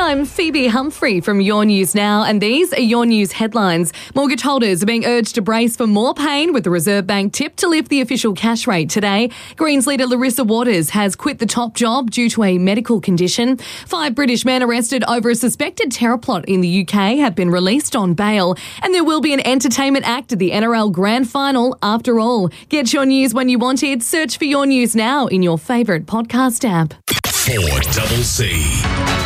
I'm Phoebe Humphrey from Your News Now, and these are Your News headlines. Mortgage holders are being urged to brace for more pain with the Reserve Bank tip to lift the official cash rate today. Greens leader Larissa Waters has quit the top job due to a medical condition. 5 British men arrested over a suspected terror plot in the UK have been released on bail, and there will be an entertainment act at the NRL Grand Final after all. Get your news when you want it. Search for Your News Now in your favourite podcast app. 4CC.